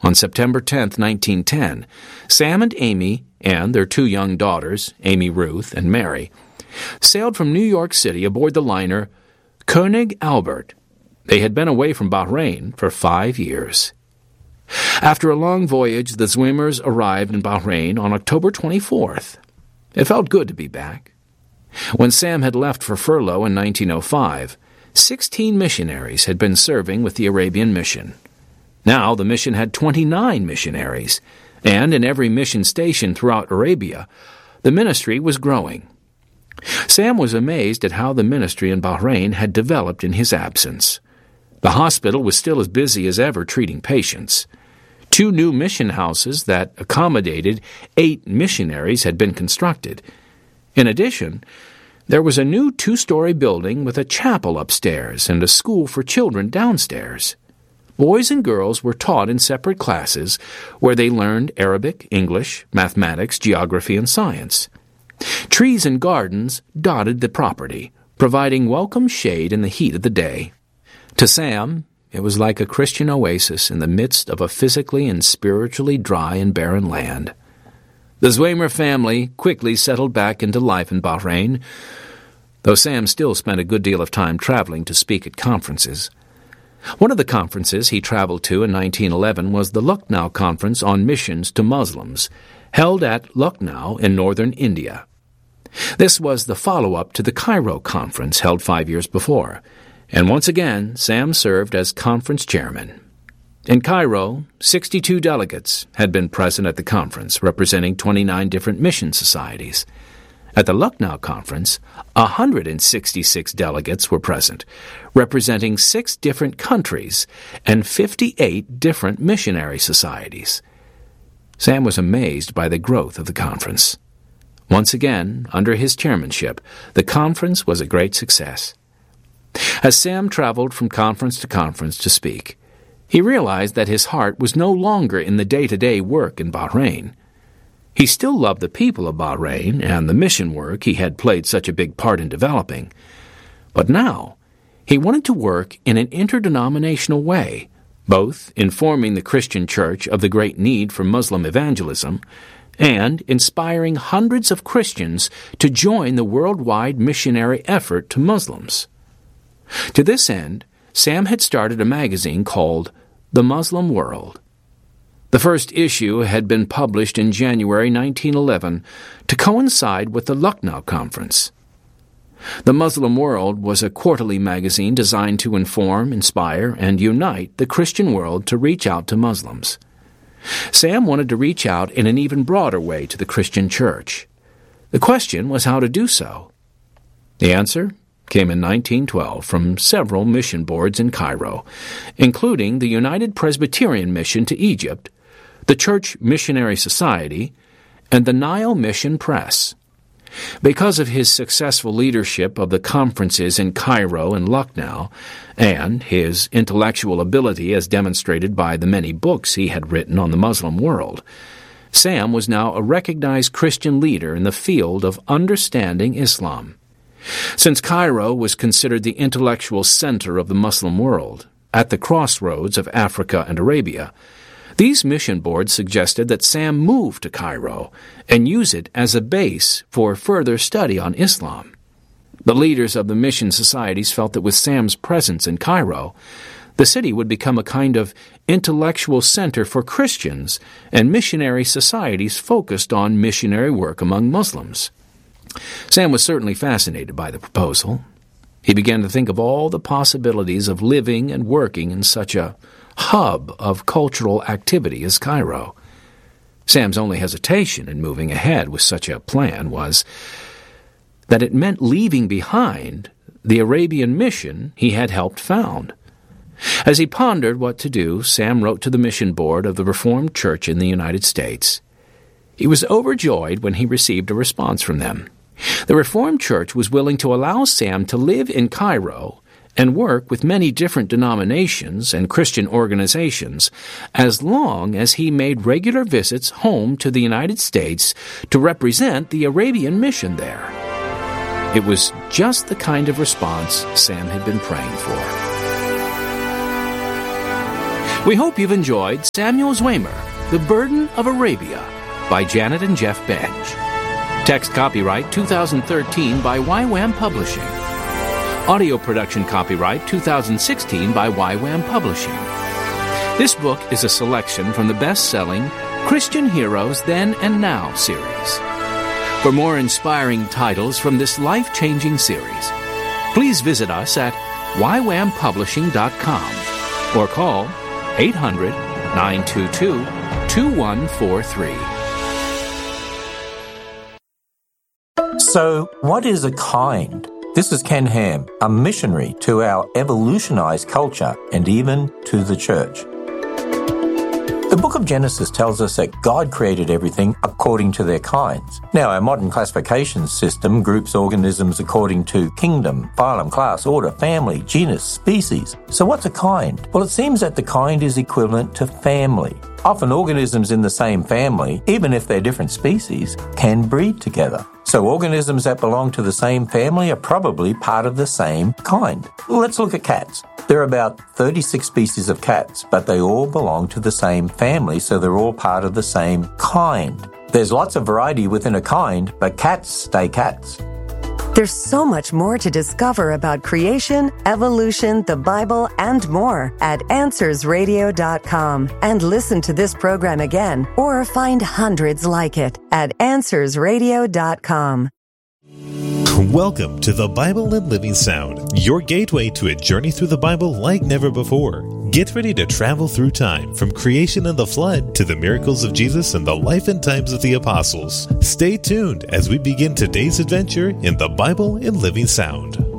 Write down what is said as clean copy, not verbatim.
On September 10, 1910, Sam and Amy and their 2 young daughters, Amy Ruth and Mary, sailed from New York City aboard the liner König Albert. They had been away from Bahrain for 5 years. After a long voyage, the Zweimers arrived in Bahrain on October 24th. It felt good to be back. When Sam had left for furlough in 1905, 16 missionaries had been serving with the Arabian Mission. Now the mission had 29 missionaries, and in every mission station throughout Arabia, the ministry was growing. Sam was amazed at how the ministry in Bahrain had developed in his absence. The hospital was still as busy as ever treating patients. 2 new mission houses that accommodated 8 missionaries had been constructed. In addition, there was a new 2-story building with a chapel upstairs and a school for children downstairs. Boys and girls were taught in separate classes where they learned Arabic, English, mathematics, geography, and science. Trees and gardens dotted the property, providing welcome shade in the heat of the day. To Sam, it was like a Christian oasis in the midst of a physically and spiritually dry and barren land. The Zweimer family quickly settled back into life in Bahrain, though Sam still spent a good deal of time traveling to speak at conferences. One of the conferences he traveled to in 1911 was the Lucknow Conference on Missions to Muslims, held at Lucknow in northern India. This was the follow-up to the Cairo Conference held 5 years before, and once again Sam served as conference chairman. In Cairo, 62 delegates had been present at the conference, representing 29 different mission societies. At the Lucknow Conference, 166 delegates were present, representing 6 different countries and 58 different missionary societies. Sam was amazed by the growth of the conference. Once again, under his chairmanship, the conference was a great success. As Sam traveled from conference to speak, he realized that his heart was no longer in the day-to-day work in Bahrain. He still loved the people of Bahrain and the mission work he had played such a big part in developing. But now, he wanted to work in an interdenominational way, both informing the Christian Church of the great need for Muslim evangelism and inspiring hundreds of Christians to join the worldwide missionary effort to Muslims. To this end, Sam had started a magazine called The Muslim World. The first issue had been published in January 1911 to coincide with the Lucknow Conference. The Muslim World was a quarterly magazine designed to inform, inspire, and unite the Christian world to reach out to Muslims. Sam wanted to reach out in an even broader way to the Christian church. The question was how to do so. The answer came in 1912 from several mission boards in Cairo, including the United Presbyterian Mission to Egypt, the Church Missionary Society, and the Nile Mission Press. Because of his successful leadership of the conferences in Cairo and Lucknow, and his intellectual ability as demonstrated by the many books he had written on the Muslim world, Sam was now a recognized Christian leader in the field of understanding Islam. Since Cairo was considered the intellectual center of the Muslim world, at the crossroads of Africa and Arabia, these mission boards suggested that Sam move to Cairo and use it as a base for further study on Islam. The leaders of the mission societies felt that with Sam's presence in Cairo, the city would become a kind of intellectual center for Christians and missionary societies focused on missionary work among Muslims. Sam was certainly fascinated by the proposal. He began to think of all the possibilities of living and working in such a hub of cultural activity as Cairo. Sam's only hesitation in moving ahead with such a plan was that it meant leaving behind the Arabian mission he had helped found. As he pondered what to do, Sam wrote to the mission board of the Reformed Church in the United States. He was overjoyed when he received a response from them. The Reformed Church was willing to allow Sam to live in Cairo and work with many different denominations and Christian organizations as long as he made regular visits home to the United States to represent the Arabian mission there. It was just the kind of response Sam had been praying for. We hope you've enjoyed Samuel Zwemer, The Burden of Arabia, by Janet and Jeff Benj. Text copyright 2013 by YWAM Publishing. Audio production copyright 2016 by YWAM Publishing. This book is a selection from the best-selling Christian Heroes Then and Now series. For more inspiring titles from this life-changing series, please visit us at ywampublishing.com or call 800-922-2143. So, what is a kind? This is Ken Ham, a missionary to our evolutionized culture and even to the church. The book of Genesis tells us that God created everything according to their kinds. Now, our modern classification system groups organisms according to kingdom, phylum, class, order, family, genus, species. So what's a kind? Well, it seems that the kind is equivalent to family. Often organisms in the same family, even if they're different species, can breed together. So organisms that belong to the same family are probably part of the same kind. Let's look at cats. There are about 36 species of cats, but they all belong to the same family, so they're all part of the same kind. There's lots of variety within a kind, but cats stay cats. There's so much more to discover about creation, evolution, the Bible, and more at AnswersRadio.com. And listen to this program again or find hundreds like it at AnswersRadio.com. Welcome to the Bible and Living Sound, your gateway to a journey through the Bible like never before. Get ready to travel through time, from creation and the flood to the miracles of Jesus and the life and times of the apostles. Stay tuned as we begin today's adventure in the Bible and Living Sound.